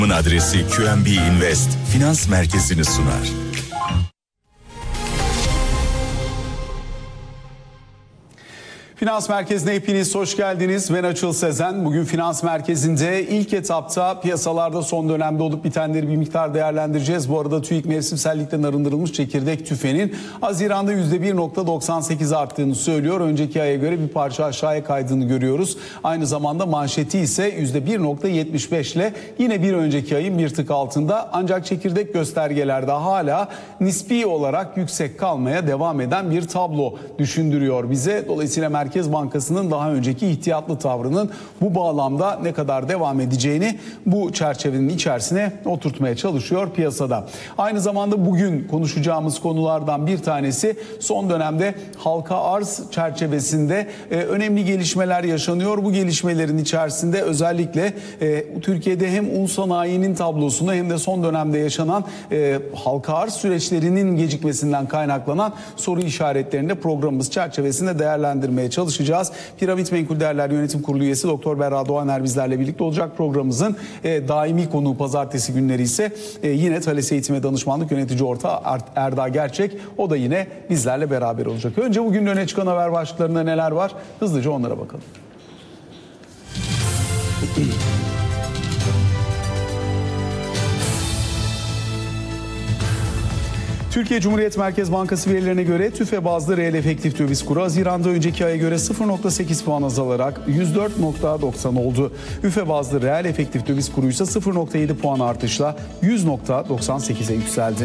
Adresi QNB Invest Finans Merkezi'ni sunar. Finans Merkezi'ne hepiniz hoş geldiniz. Ben Açıl Sezen. Bugün Finans Merkezi'nde ilk etapta piyasalarda son dönemde olup bitenleri bir miktar değerlendireceğiz. Bu arada TÜİK mevsimsellikten arındırılmış çekirdek tüfeğinin Haziran'da %1.98 arttığını söylüyor. Önceki aya göre bir parça aşağıya kaydığını görüyoruz. Aynı zamanda manşeti ise %1.75 ile yine bir önceki ayın bir tık altında. Ancak çekirdek göstergelerde hala nispi olarak yüksek kalmaya devam eden bir tablo düşündürüyor bize. Dolayısıyla Merkez Bankası'nın daha önceki ihtiyatlı tavrının bu bağlamda ne kadar devam edeceğini bu çerçevenin içerisine oturtmaya çalışıyor piyasada. Aynı zamanda bugün konuşacağımız konulardan bir tanesi son dönemde halka arz çerçevesinde önemli gelişmeler yaşanıyor. Bu gelişmelerin içerisinde özellikle Türkiye'de hem un sanayinin tablosunu hem de son dönemde yaşanan halka arz süreçlerinin gecikmesinden kaynaklanan soru işaretlerini de programımız çerçevesinde değerlendirmeye çalışacağız. Piramit Menkul Değerler Yönetim Kurulu üyesi Doktor Berra Doğaner bizlerle birlikte olacak. Programımızın daimi konuğu pazartesi günleri ise yine Thales Eğitim ve Danışmanlık Yönetici Ortağı Erda Gerçek. O da yine bizlerle beraber olacak. Önce bugün öne çıkan haber başlıklarında neler var? Hızlıca onlara bakalım. Türkiye Cumhuriyet Merkez Bankası verilerine göre TÜFE bazlı reel efektif döviz kuru Haziran'da önceki aya göre 0.8 puan azalarak 104.90 oldu. üfe bazlı reel efektif döviz kuru ise 0.7 puan artışla 100.98'e yükseldi.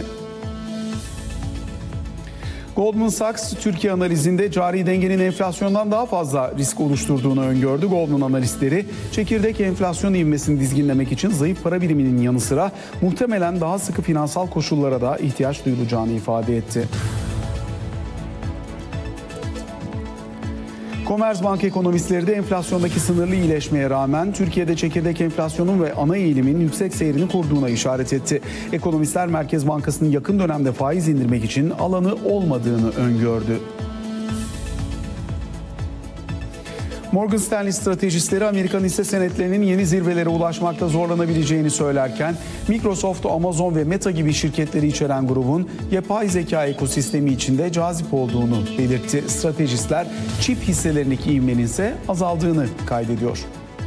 Goldman Sachs, Türkiye analizinde cari dengenin enflasyondan daha fazla risk oluşturduğunu öngördü. Goldman analistleri çekirdek enflasyon ivmesini dizginlemek için zayıf para biriminin yanı sıra muhtemelen daha sıkı finansal koşullara da ihtiyaç duyulacağını ifade etti. Commerzbank ekonomistleri de enflasyondaki sınırlı iyileşmeye rağmen Türkiye'de çekirdek enflasyonun ve ana eğilimin yüksek seyrini koruduğuna işaret etti. Ekonomistler Merkez Bankası'nın yakın dönemde faiz indirmek için alanı olmadığını öngördü. Morgan Stanley stratejistleri Amerikan hisse senetlerinin yeni zirvelere ulaşmakta zorlanabileceğini söylerken Microsoft, Amazon ve Meta gibi şirketleri içeren grubun yapay zeka ekosistemi içinde cazip olduğunu belirtti. Stratejistler çip hisselerindeki ivmenin ise azaldığını kaydediyor.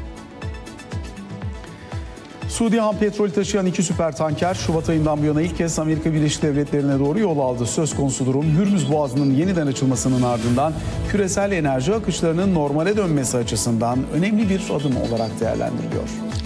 Suudi ham petrol taşıyan iki süper tanker Şubat ayından bu yana ilk kez Amerika Birleşik Devletleri'ne doğru yol aldı. Söz konusu durum Hürmüz Boğazı'nın yeniden açılmasının ardından küresel enerji akışlarının normale dönmesi açısından önemli bir adım olarak değerlendiriliyor.